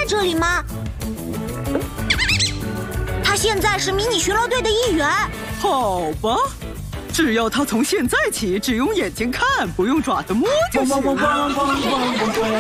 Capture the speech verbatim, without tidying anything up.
这里吗？他现在是迷你巡逻队的一员。 好吧，只要他从现在起只用眼睛看，不用爪子摸就行了。